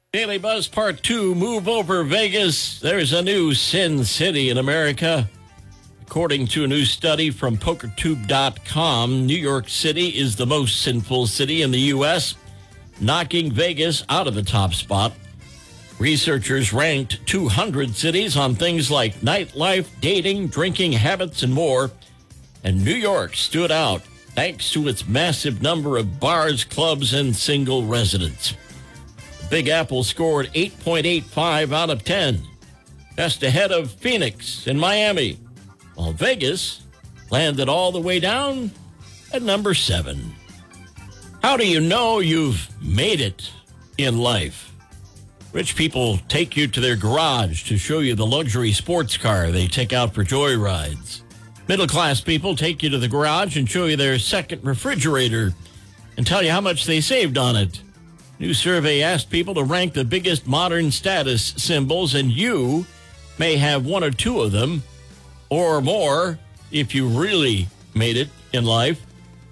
Daily Buzz Part 2, Move Over Vegas. There's a new Sin City in America. According to a new study from PokerTube.com, New York City is the most sinful city in the U.S., knocking Vegas out of the top spot. Researchers ranked 200 cities on things like nightlife, dating, drinking habits, and more. And New York stood out thanks to its massive number of bars, clubs, and single residents. Big Apple scored 8.85 out of 10, just ahead of Phoenix and Miami, while Vegas landed all the way down at number 7. How do you know you've made it in life? Rich people take you to their garage to show you the luxury sports car they take out for joyrides. Middle-class people take you to the garage and show you their second refrigerator and tell you how much they saved on it. New survey asked people to rank the biggest modern status symbols, and you may have one or two of them, or more, if you really made it in life.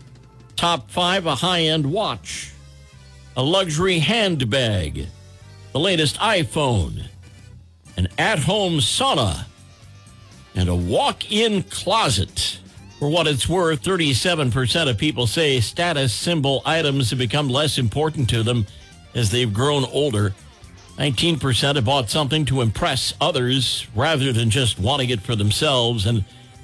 Top 5, a high-end watch, a luxury handbag, the latest iPhone, an at-home sauna, and a walk-in closet. For what it's worth, 37% of people say status symbol items have become less important to them as they've grown older. 19% have bought something to impress others rather than just wanting it for themselves. And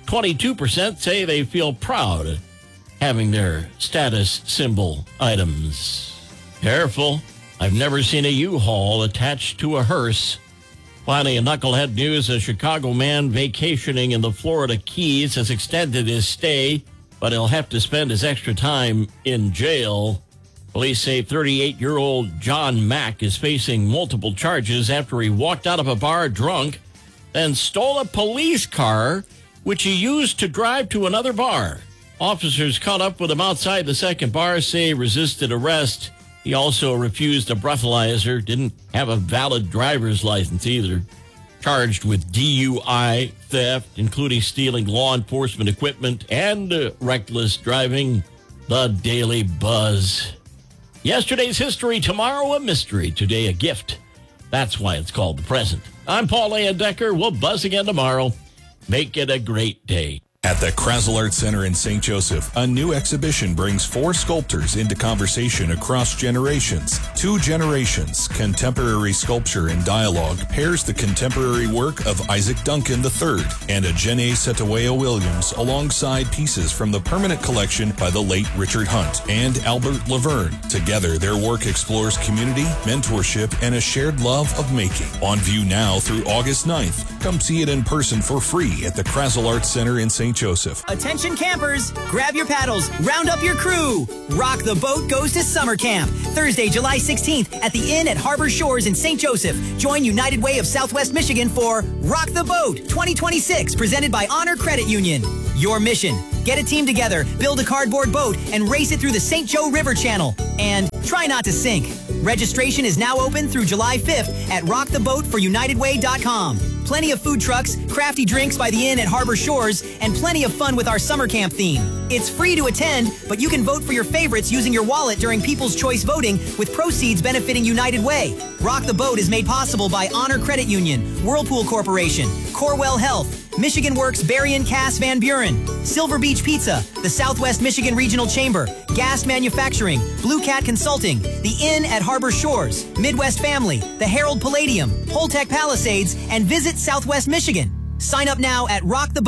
22% say they feel proud having their status symbol items. Careful. I've never seen a U-Haul attached to a hearse. Finally, in knucklehead news, a Chicago man vacationing in the Florida Keys has extended his stay, but he'll have to spend his extra time in jail. Police say 38-year-old John Mack is facing multiple charges after he walked out of a bar drunk, then stole a police car, which he used to drive to another bar. Officers caught up with him outside the second bar say he resisted arrest. He also refused a breathalyzer, didn't have a valid driver's license either. Charged with DUI, theft, including stealing law enforcement equipment, and reckless driving. The Daily Buzz. Yesterday's history, tomorrow a mystery, today a gift. That's why it's called the present. I'm Paul Leyendecker. We'll buzz again tomorrow. Make it a great day. At the Krasl Art Center in St. Joseph, a new exhibition brings 4 sculptors into conversation across generations. 2 generations, contemporary sculpture and dialogue, pairs the contemporary work of Isaac Duncan III and Ajene Setawaya Williams alongside pieces from the permanent collection by the late Richard Hunt and Albert Laverne. Together, their work explores community, mentorship, and a shared love of making. On view now through August 9th. Come see it in person for free at the Krasl Art Center in St. Joseph. Attention campers, grab your paddles, round up your crew. Rock the Boat goes to summer camp. Thursday, July 16th at the Inn at Harbor Shores in St. Joseph. Join United Way of Southwest Michigan for Rock the Boat 2026, presented by Honor Credit Union. Your mission: get a team together, build a cardboard boat, and race it through the St. Joe River Channel. And try not to sink. Registration is now open through July 5th at rocktheboatforunitedway.com. Plenty of food trucks, crafty drinks by the Inn at Harbor Shores, and plenty of fun with our summer camp theme. It's free to attend, but you can vote for your favorites using your wallet during People's Choice voting, with proceeds benefiting United Way. Rock the Boat is made possible by Honor Credit Union, Whirlpool Corporation, Corewell Health, Michigan Works Berrien Cass Van Buren, Silver Beach Pizza, the Southwest Michigan Regional Chamber, Gas Manufacturing, Blue Cat Consulting, the Inn at Harbor Shores, Midwest Family, the Herald Palladium, Holtec Palisades, and Visit Southwest Michigan. Sign up now at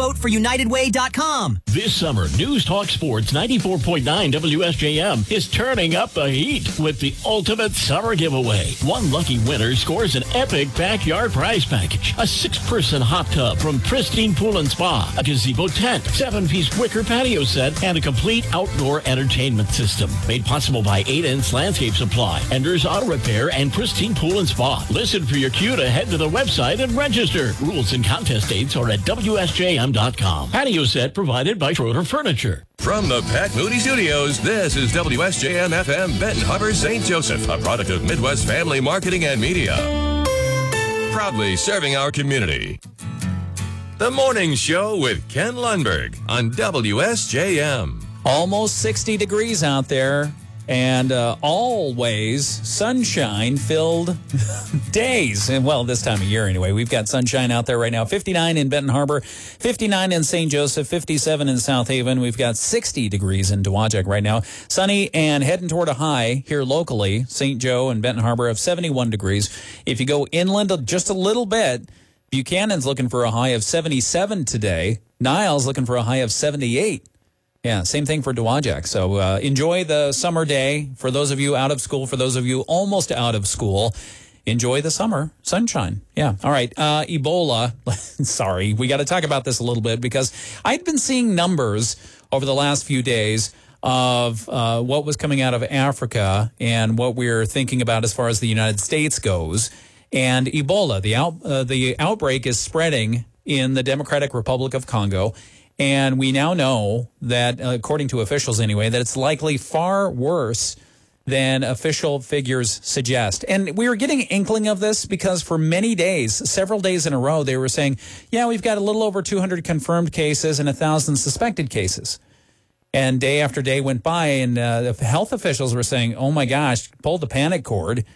rocktheboatforunitedway.com. This summer, News Talk Sports 94.9 WSJM is turning up the heat with the ultimate summer giveaway. One lucky winner scores an epic backyard prize package, a 6-person hot tub from Pristine Pool and Spa, a gazebo tent, 7-piece wicker patio set, and a complete outdoor entertainment system. Made possible by 8-inch Landscape Supply, Enders Auto Repair, and Pristine Pool and Spa. Listen for your cue to head to the website and register. Rules and contest dates are at WSJM.com. Patio set provided by Schroeder Furniture. From the Pat Moody Studios, this is WSJM-FM Benton Harbor, St. Joseph, a product of Midwest Family Marketing and Media. Proudly serving our community. The Morning Show with Ken Lundberg on WSJM. Almost 60 degrees out there. and always sunshine-filled days. And, well, this time of year anyway. We've got sunshine out there right now. 59 in Benton Harbor, 59 in St. Joseph, 57 in South Haven. We've got 60 degrees in Dowagiac right now. Sunny and heading toward a high here locally. St. Joe and Benton Harbor have 71 degrees. If you go inland just a little bit, Buchanan's looking for a high of 77 today. Niles looking for a high of 78. Yeah, same thing for Dowagiac. So enjoy the summer day. For those of you out of school, for those of you almost out of school, enjoy the summer sunshine. Yeah. All right. Ebola. Sorry, we got to talk about this a little bit because I'd been seeing numbers over the last few days of what was coming out of Africa and what we're thinking about as far as the United States goes. And Ebola, the outbreak is spreading in the Democratic Republic of Congo. And we now know that, according to officials anyway, that it's likely far worse than official figures suggest. And we were getting an inkling of this because for many days, several days in a row, they were saying, yeah, we've got a little over 200 confirmed cases and 1,000 suspected cases. And day after day went by, and the health officials were saying, oh, my gosh, pull the panic cord.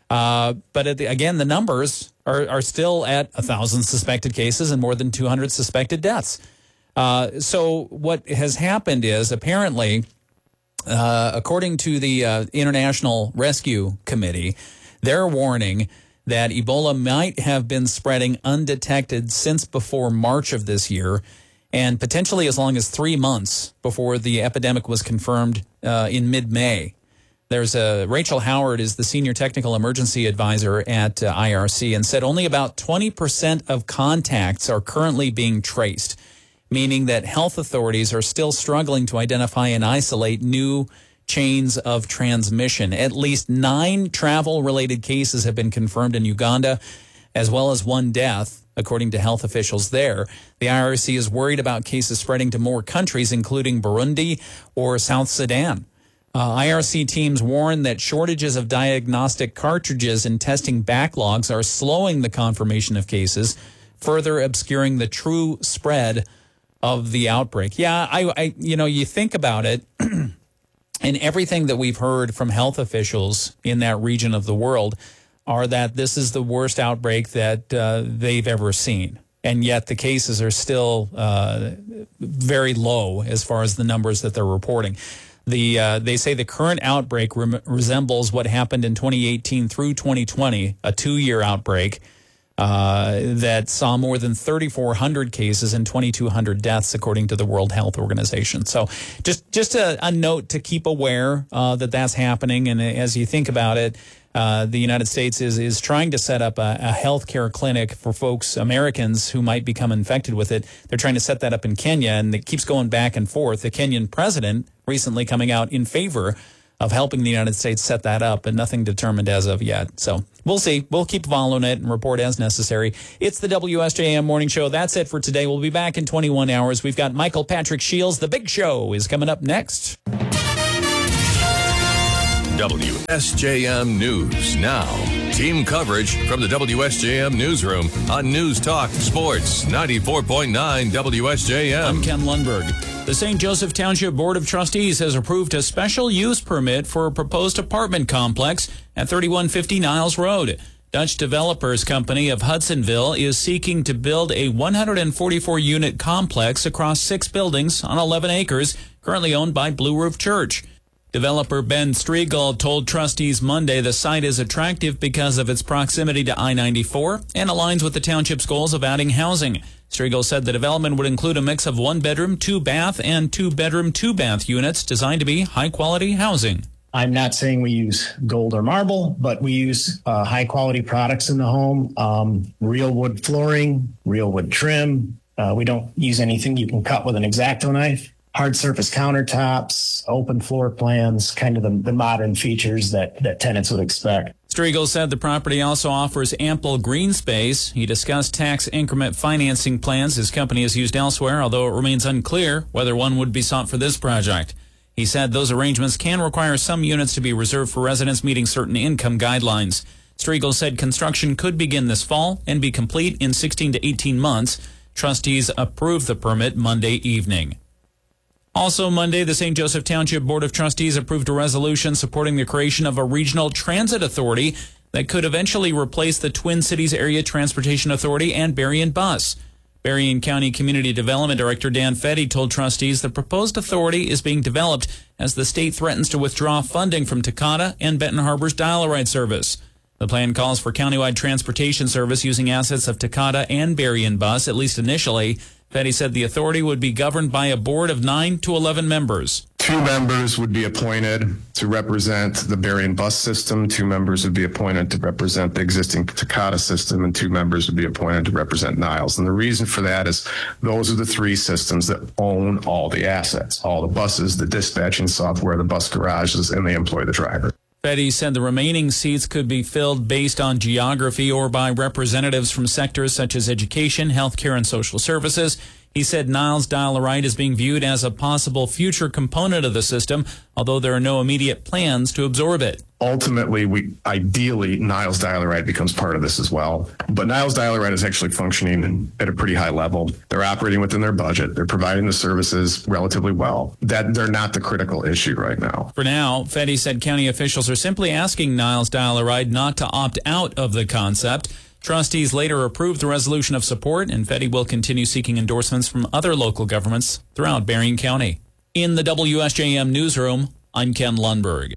But again, the numbers are still at 1,000 suspected cases and more than 200 suspected deaths. So what has happened is apparently, according to the International Rescue Committee, they're warning that Ebola might have been spreading undetected since before March of this year and potentially as long as 3 months before the epidemic was confirmed in mid-May. There's Rachel Howard is the senior technical emergency advisor at IRC and said only about 20% of contacts are currently being traced, meaning that health authorities are still struggling to identify and isolate new chains of transmission. At least 9 travel-related cases have been confirmed in Uganda, as well as 1 death, according to health officials there. The IRC is worried about cases spreading to more countries, including Burundi or South Sudan. IRC teams warn that shortages of diagnostic cartridges and testing backlogs are slowing the confirmation of cases, further obscuring the true spread of the outbreak. Yeah, I you think about it, and everything that we've heard from health officials in that region of the world are that this is the worst outbreak that they've ever seen. And yet the cases are still very low as far as the numbers that they're reporting. They say the current outbreak resembles what happened in 2018 through 2020, a 2-year outbreak that saw more than 3,400 cases and 2,200 deaths, according to the World Health Organization. So just a note to keep aware that that's happening. And as you think about it, the United States is trying to set up a healthcare clinic for folks, Americans who might become infected with it. They're trying to set that up in Kenya, and it keeps going back and forth. The Kenyan president recently coming out in favor of helping the United States set that up, and nothing determined as of yet. So we'll see. We'll keep following it and report as necessary. It's the WSJM Morning Show. That's it for today. We'll be back in 21 hours. We've got Michael Patrick Shields. The Big Show is coming up next. WSJM News Now. Team coverage from the WSJM Newsroom on News Talk Sports 94.9 WSJM. I'm Ken Lundberg. The St. Joseph Township Board of Trustees has approved a special use permit for a proposed apartment complex at 3150 Niles Road. Dutch Developers Company of Hudsonville is seeking to build a 144-unit complex across 6 buildings on 11 acres, currently owned by Blue Roof Church. Developer Ben Striegel told trustees Monday the site is attractive because of its proximity to I-94 and aligns with the township's goals of adding housing. Striegel said the development would include a mix of 1-bedroom, 2-bath, and 2-bedroom, 2-bath units designed to be high-quality housing. I'm not saying we use gold or marble, but we use high-quality products in the home, real wood flooring, real wood trim. We don't use anything you can cut with an X-Acto knife. Hard surface countertops, open floor plans, kind of the modern features that tenants would expect. Striegel said the property also offers ample green space. He discussed tax increment financing plans his company has used elsewhere, although it remains unclear whether one would be sought for this project. He said those arrangements can require some units to be reserved for residents meeting certain income guidelines. Striegel said construction could begin this fall and be complete in 16 to 18 months. Trustees approved the permit Monday evening. Also Monday, the St. Joseph Township Board of Trustees approved a resolution supporting the creation of a regional transit authority that could eventually replace the Twin Cities Area Transportation Authority and Berrien Bus. Berrien County Community Development Director Dan Fetty told trustees the proposed authority is being developed as the state threatens to withdraw funding from Takata and Benton Harbor's dial-a-ride service. The plan calls for countywide transportation service using assets of Takata and Berrien Bus, at least initially. Fetty said the authority would be governed by a board of 9 to 11 members. 2 members would be appointed to represent the Berrien Bus system. 2 members would be appointed to represent the existing Takata system, and 2 members would be appointed to represent Niles. And the reason for that is those are the 3 systems that own all the assets, all the buses, the dispatching software, the bus garages, and they employ the driver. Fetty said the remaining seats could be filled based on geography or by representatives from sectors such as education, healthcare, and social services. He said Niles Dial-a-Ride is being viewed as a possible future component of the system, although there are no immediate plans to absorb it. Ultimately, ideally, Niles Dial-a-Ride becomes part of this as well. But Niles Dial-a-Ride is actually functioning at a pretty high level. They're operating within their budget. They're providing the services relatively well. That they're not the critical issue right now. For now, Fetty said county officials are simply asking Niles Dial-a-Ride not to opt out of the concept. Trustees later approved the resolution of support, and Fetty will continue seeking endorsements from other local governments throughout Berrien County. In the WSJM newsroom, I'm Ken Lundberg.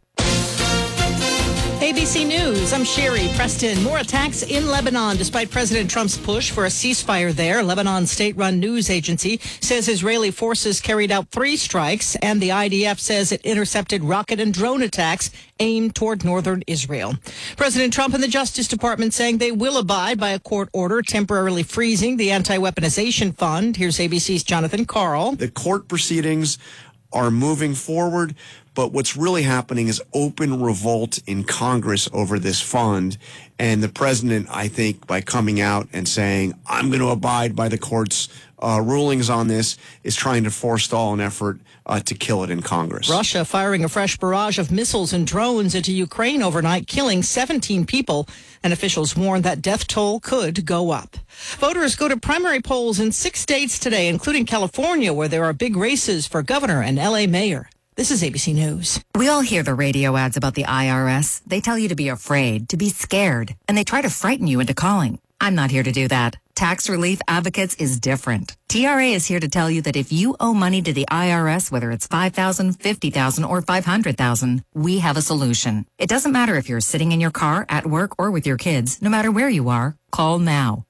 ABC News, I'm Sherry Preston. More attacks in Lebanon despite President Trump's push for a ceasefire there. Lebanon's state-run news agency says Israeli forces carried out 3 strikes, and the IDF says it intercepted rocket and drone attacks aimed toward northern Israel. President Trump and the Justice Department saying they will abide by a court order temporarily freezing the anti-weaponization fund. Here's ABC's Jonathan Karl. The court proceedings are moving forward, but what's really happening is open revolt in Congress over this fund. And the president, I think, by coming out and saying, I'm going to abide by the court's rulings on this, is trying to forestall an effort to kill it in Congress. Russia firing a fresh barrage of missiles and drones into Ukraine overnight, killing 17 people, and officials warn that death toll could go up. Voters go to primary polls in 6 states today, including California, where there are big races for governor and L.A. mayor. This is ABC News. We all hear the radio ads about the IRS. They tell you to be afraid, to be scared, and they try to frighten you into calling. I'm not here to do that. Tax Relief Advocates is different. TRA is here to tell you that if you owe money to the IRS, whether it's $5,000, $50,000, or $500,000, we have a solution. It doesn't matter if you're sitting in your car, at work, or with your kids. No matter where you are, call now.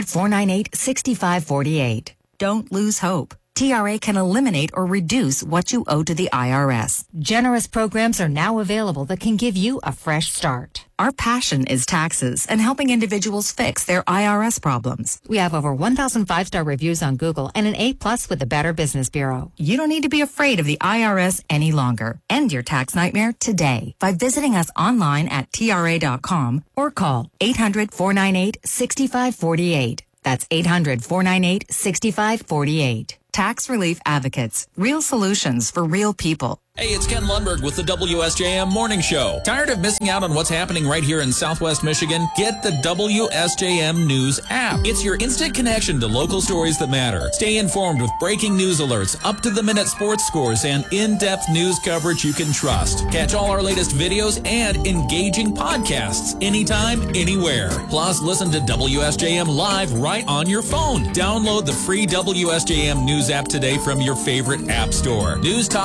800-498-6548. Don't lose hope. TRA can eliminate or reduce what you owe to the IRS. Generous programs are now available that can give you a fresh start. Our passion is taxes and helping individuals fix their IRS problems. We have over 1,000 5-star reviews on Google and an A+ with the Better Business Bureau. You don't need to be afraid of the IRS any longer. End your tax nightmare today by visiting us online at TRA.com or call 800-498-6548. That's 800-498-6548. Tax Relief Advocates. Real solutions for real people. Hey, it's Ken Lundberg with the WSJM Morning Show. Tired of missing out on what's happening right here in Southwest Michigan? Get the WSJM News app. It's your instant connection to local stories that matter. Stay informed with breaking news alerts, up-to-the-minute sports scores, and in-depth news coverage you can trust. Catch all our latest videos and engaging podcasts anytime, anywhere. Plus, listen to WSJM Live right on your phone. Download the free WSJM News app today from your favorite app store. News, talk,